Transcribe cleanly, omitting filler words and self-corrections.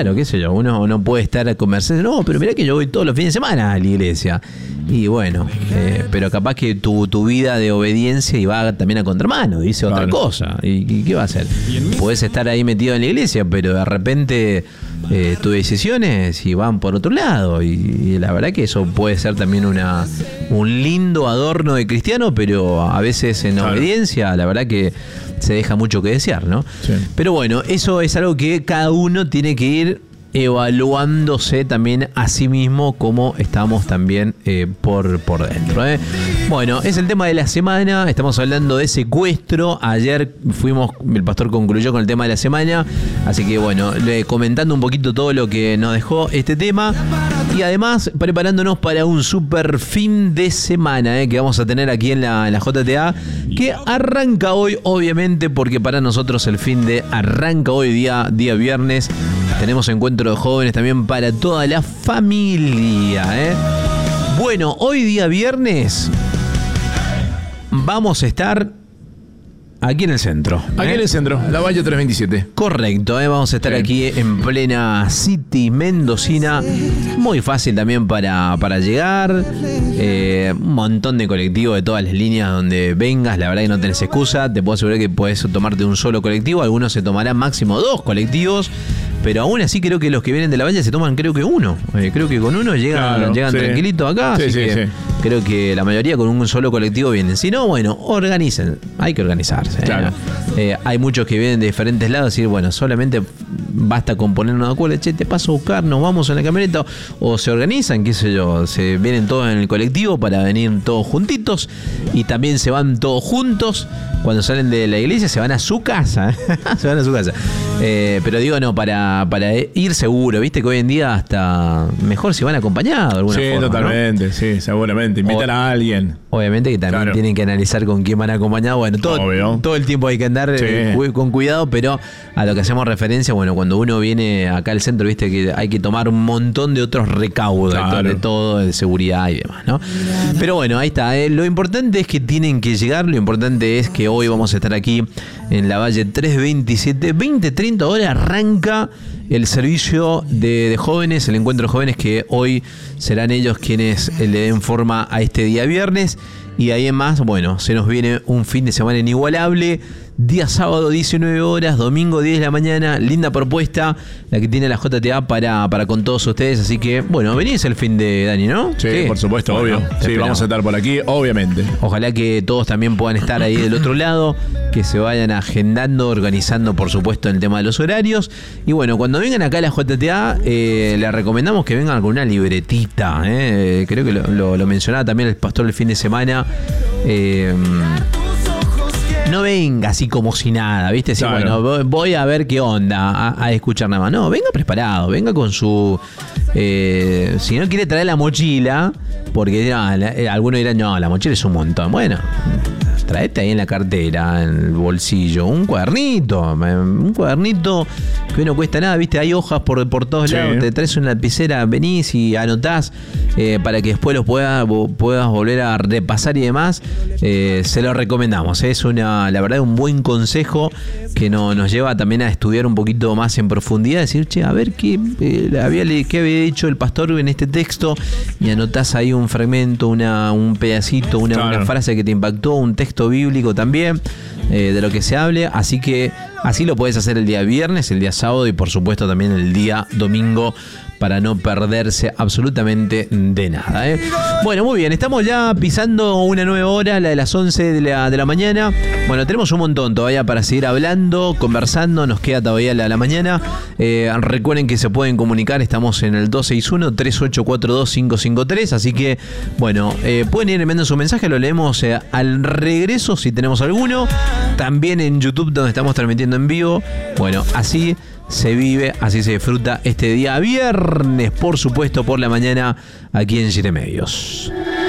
claro, qué sé yo, uno no puede estar conversando, no, pero mirá que yo voy todos los fines de semana a la iglesia. Y bueno, pero capaz que tu vida de obediencia y va también a contramano, dice otra cosa. ¿Y qué va a hacer? Podés estar ahí metido en la iglesia, pero de repente tus decisiones y van por otro lado. Y la verdad que eso puede ser también un lindo adorno de cristiano, pero a veces en obediencia, la verdad que se deja mucho que desear, ¿no? Sí. Pero bueno, eso es algo que cada uno tiene que ir evaluándose también a sí mismo, como estamos también por dentro. Bueno, es el tema de la semana. Estamos hablando de secuestro. Ayer el pastor concluyó con el tema de la semana, así que bueno, comentando un poquito todo lo que nos dejó este tema, y además preparándonos para un super fin de semana que vamos a tener aquí en la JTA, que arranca hoy, obviamente, porque para nosotros el fin de arranca hoy día viernes. Tenemos encuentro de jóvenes también para toda la familia. Bueno, hoy día viernes vamos a estar aquí en el centro. Aquí en el centro, la Valle 327. Correcto, vamos a estar aquí en plena City mendocina. Muy fácil también para llegar. Un montón de colectivos de todas las líneas donde vengas. La verdad que no tenés excusa. Te puedo asegurar que podés tomarte un solo colectivo. Algunos se tomarán máximo 2 colectivos. Pero aún así creo que los que vienen de la Valle se toman creo que uno. Creo que con uno llegan tranquilitos acá. Sí, así que creo que la mayoría con un solo colectivo vienen. Si no, bueno, organicen. Hay que organizarse. Claro. Hay muchos que vienen de diferentes lados. Decir, bueno, solamente basta con poner una acuerdo. Che, te paso a buscar, nos vamos en la camioneta. O se organizan, qué sé yo. Se vienen todos en el colectivo para venir todos juntitos. Y también se van todos juntos. Cuando salen de la iglesia se van a su casa. Se van a su casa. Pero digo, no, para ir seguro, viste que hoy en día hasta mejor si van acompañados de alguna forma. Sí, totalmente, ¿no? Sí, seguramente. Invitan a alguien. Obviamente que también tienen que analizar con quién van acompañados. Bueno, todo el tiempo hay que andar con cuidado, pero a lo que hacemos referencia, bueno, cuando uno viene acá al centro, viste que hay que tomar un montón de otros recaudos, de todo, de seguridad y demás, ¿no? Pero bueno, ahí está. Lo importante es que tienen que llegar, lo importante es que hoy vamos a estar aquí en la Valle 327, 20-30 horas arranca el servicio de jóvenes, el encuentro de jóvenes, que hoy serán ellos quienes le den forma a este día viernes. Y ahí en más, bueno, se nos viene un fin de semana inigualable. Día sábado 19 horas, domingo 10 de la mañana. Linda propuesta la que tiene la JTA para con todos ustedes. Así que, bueno, venís el fin de Dani, ¿no? Sí, por supuesto, bueno, obvio. Sí, vamos a estar por aquí, obviamente. Ojalá que todos también puedan estar ahí del otro lado, que se vayan agendando, organizando, por supuesto, el tema de los horarios. Y bueno, cuando vengan acá a la JTA, les recomendamos que vengan con una libretita. Creo que lo mencionaba también el pastor el fin de semana. No venga así como si nada, ¿viste? Así, bueno, voy a ver qué onda, a escuchar nada más. No, venga preparado, venga con su... si no quiere traer la mochila, porque algunos dirán, no, la mochila es un montón. Bueno, traete ahí en la cartera, en el bolsillo, un cuadernito que no cuesta nada, ¿viste? Hay hojas por todos lados, te traes una lapicera, venís y anotás para que después los puedas volver a repasar y demás. Se lo recomendamos, es la verdad, un buen consejo que nos lleva también a estudiar un poquito más en profundidad, decir, che, a ver qué había dicho el pastor en este texto, y anotás ahí un fragmento, un pedacito, una frase que te impactó, un texto bíblico también, de lo que se hable. Así que así lo podés hacer el día viernes, el día sábado y por supuesto también el día domingo, para no perderse absolutamente de nada. Bueno, muy bien, estamos ya pisando una nueva hora, la de las 11 de la mañana. Bueno, tenemos un montón todavía para seguir hablando, conversando, nos queda todavía la mañana. Recuerden que se pueden comunicar, estamos en el 261-3842-553, así que, bueno, pueden ir enviando su mensaje, lo leemos al regreso si tenemos alguno. También en YouTube, donde estamos transmitiendo en vivo. Bueno, así se vive, así se disfruta este día viernes, por supuesto, por la mañana, aquí en Siete Medios.